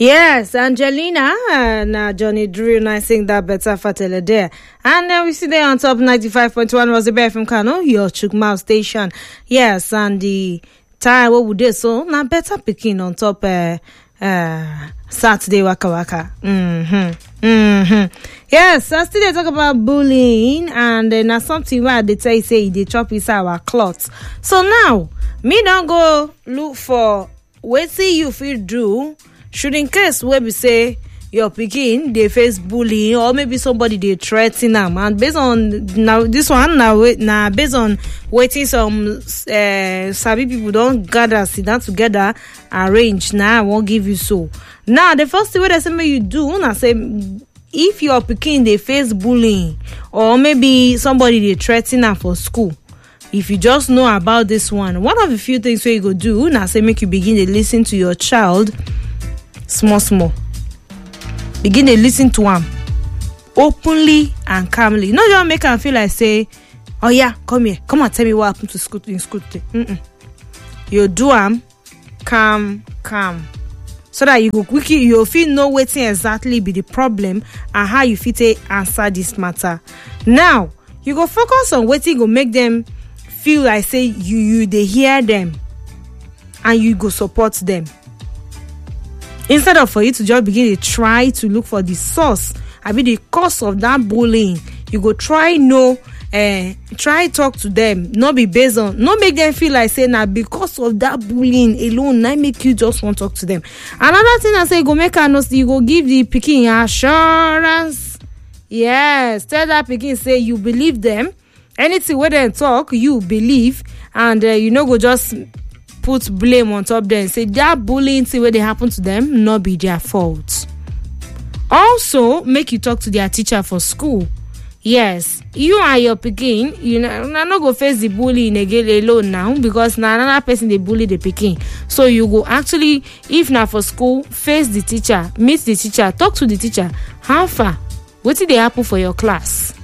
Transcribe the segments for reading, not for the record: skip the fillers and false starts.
Yes, Angelina and Johnny Drew, and I sing that better for there. And then we see there on top 95.1 was the BFM Kano, your Chukmau station. Yes, and the time what would they so now better picking on top Saturday Waka Waka. Yes, I still they talk about bullying and now something where they say they chop is our clothes. So now me don't go look for what see you feel do. Should in case where we say your pikin they face bullying or maybe somebody they threaten them, and based on now this one now based on waiting some sabi people don't gather sit down together arrange now I won't give you so. Now the first thing what I say you do now say if your pikin they face bullying or maybe somebody they threaten them for school. If you just know about this one of the few things where you go do now say make you begin to listen to your child. Small. Begin to listen to him openly and calmly. Not just make him feel like say, oh yeah, come here, come and tell me what happened to school in school today. You do him calm, so that you go quickly. You feel know what exactly be the problem and how you fit to answer this matter. Now you go focus on what go make them feel like say you they hear them and you go support them. Instead of for you to just begin to try to look for the source, I mean the cause of that bullying, you go try talk to them, not be based on, not make them feel like saying that because of that bullying alone, I make you just want to talk to them. Another thing I say, go make her know, you go give the pikin assurance. Yes, tell that pikin say you believe them. Anything where they talk, you believe, and you know go just put blame on top them. Say that bullying thing where they happen to them not be their fault. Also, make you talk to their teacher for school. Yes, you and your pikin, you know, not go face the bullying again alone now because now another person they bully the pikin. So you go actually, if not for school, face the teacher, meet the teacher, talk to the teacher. How far? What did they happen for your class?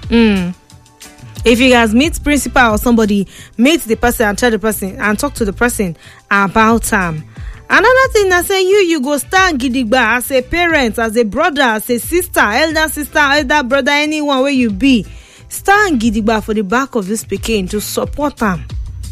If you guys meet principal or somebody, meet the person and tell the person and talk to the person about them. Another thing I say you go stand gidigba as a parent, as a brother, as a sister, elder brother, anyone where you be. Stand gidigba for the back of this pikin to support them.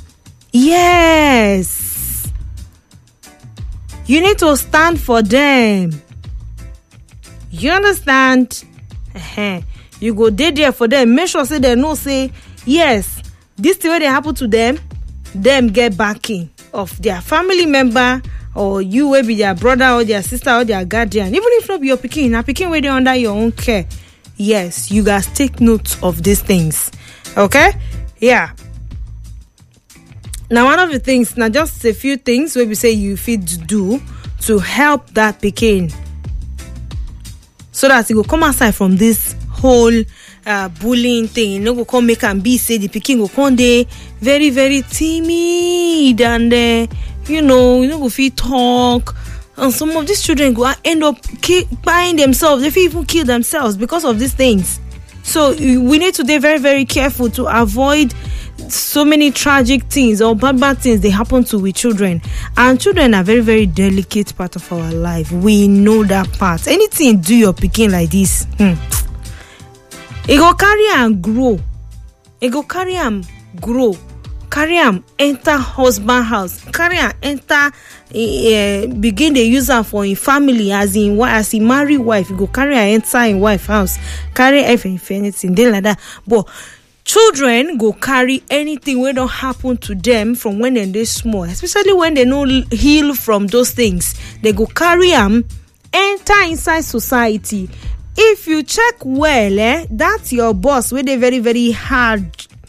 Yes. You need to stand for them. You understand? You go there for them. Make sure say they know say yes, this thing where they happen to them get backing of their family member or you will be their brother or their sister or their guardian. Even if not be your pikin, a pikin where they under your own care. Yes, you guys take note of these things. Okay? Yeah. Now one of the things, now just a few things where we say you fit do to help that pikin so that it will come aside from this whole bullying thing. You know, go come make and be say the pikin go come dey very very timid and you know go fit talk, and some of these children go end up buying themselves. They fit even kill themselves because of these things. So we need to be very very careful to avoid so many tragic things or bad things they happen to with children. And children are very very delicate part of our life. We know that part. Anything do your pikin like this, it go carry and grow. It go carry and grow. Carry am enter husband house. Carry am enter begin to use am for in family as he marry wife. You go carry am enter in wife house. Carry if anything then like that. But children go carry anything wey don't happen to them from when they small, especially when they no heal from those things. They go carry am enter inside society. If you check well, that's your boss where they very very hard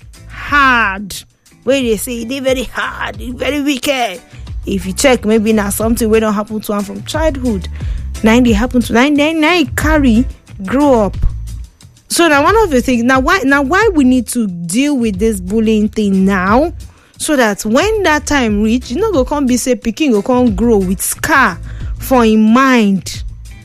where they say they very hard, very wicked. If you check, maybe now something where don't happen to him from childhood, now they happen to now carry grow up. So now one of the things why we need to deal with this bullying thing now, so that when that time reach, you know go come be say pikin go come grow with scar for him mind.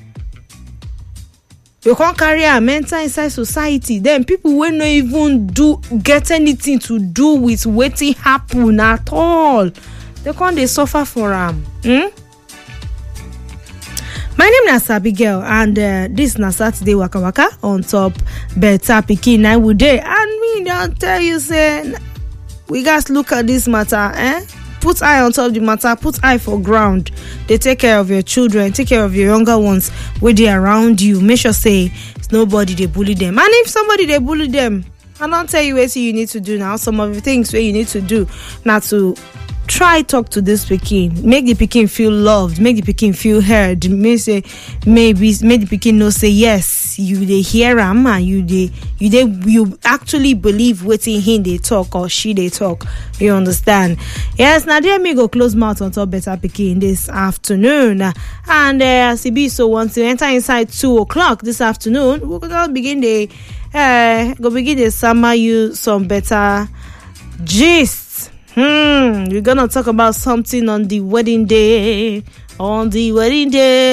You can't carry a mental inside society. Then people will not even get anything to do with what happen at all. They can't suffer for them. name na Abigail, and this na Saturday Waka Waka on top Better Pikin 9 we dey, and me don't tell you say we guys look at this matter, put eye on top the matter, put eye for ground. They take care of your children, take care of your younger ones where they around you. Make sure say it's nobody they bully them, and if somebody they bully them, I don't tell you what you need to do now. Some of the things where you need to do now to try talk to this pikin, make the pikin feel loved, make the pikin feel heard. Maybe make the pikin know say yes, you they hear am, and you actually believe wetin him they talk or she they talk. You understand? Yes, now there me go close mouth on top Better Pikin this afternoon, and as it be so, once you enter inside 2:00 this afternoon, we go begin the summer you some better gist. We're gonna talk about something on the wedding day. On your wedding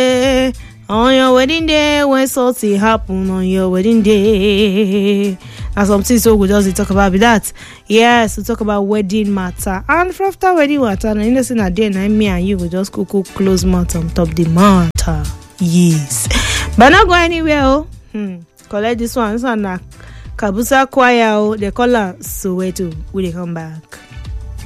day, when something happen on your wedding day. And something so we just talk about that. Yes, we talk about wedding matter. And after wedding matter, and innocent a day, and me and you will just cook close mouth on top the matter. Yes. But not go anywhere. Collect this one. This one na Kabusa Choir. They call her Soweto. Will they come back?